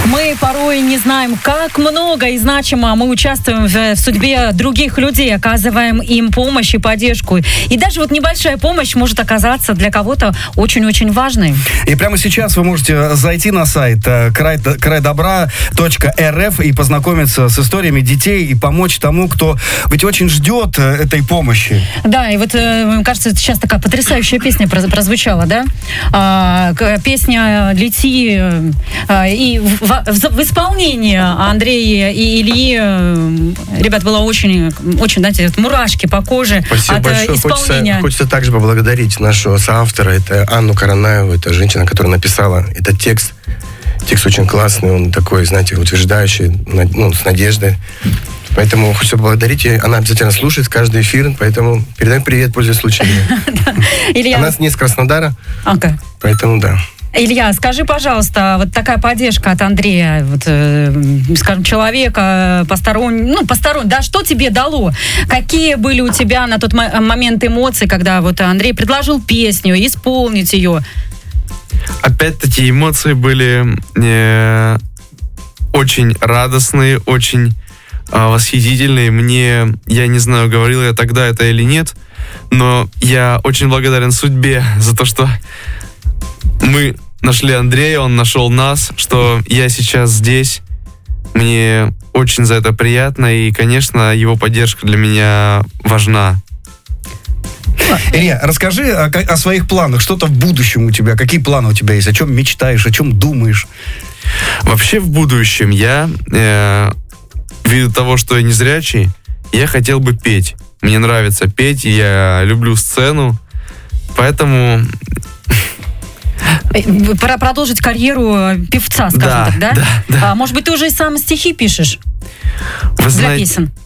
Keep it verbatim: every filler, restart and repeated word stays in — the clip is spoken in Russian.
Мы порой не знаем, как много и значимо мы участвуем в, в судьбе других людей, оказываем им помощь и поддержку. И даже вот небольшая помощь может оказаться для кого-то очень-очень важной. И прямо сейчас вы можете зайти на сайт край, край добра точка эр эф и познакомиться с историями детей и помочь тому, кто ведь очень ждет этой помощи. Да, и вот, мне кажется, сейчас такая потрясающая песня прозвучала, да? А, песня «Лети», а, и в, в, в исполнении Андрея и Ильи, ребят, было очень, очень, знаете, мурашки по коже. Спасибо от большое. исполнения. Хочется, хочется также поблагодарить нашего соавтора, это Анну Каранаеву, это женщина, которая написала этот текст. Текст очень классный, он такой, знаете, утверждающий, ну, с надеждой. Поэтому хочу поблагодарить ее. Она обязательно слушает каждый эфир, поэтому передай привет, пользуясь случаем. Она не из Краснодара, поэтому да. Илья, скажи, пожалуйста, вот такая поддержка от Андрея, вот, э, скажем, человека постороннего, ну, постороннего, да, что тебе дало? Какие были у тебя на тот момент эмоции, когда вот Андрей предложил песню, исполнить ее? Опять-таки эмоции были э, очень радостные, очень э, восхитительные. Мне, я не знаю, говорил я тогда это или нет, но я очень благодарен судьбе за то, что мы нашли Андрея, он нашел нас, что я сейчас здесь. Мне очень за это приятно, и, конечно, его поддержка для меня важна. Илья, расскажи о, о своих планах, что-то в будущем у тебя, какие планы у тебя есть, о чем мечтаешь, о чем думаешь? Вообще в будущем я, э, ввиду того, что я незрячий, я хотел бы петь. Мне нравится петь, и я люблю сцену, поэтому... Пора продолжить карьеру певца, скажем да, так, да? Да, да. А, может быть, ты уже сам стихи пишешь? Вы для знаете, песен?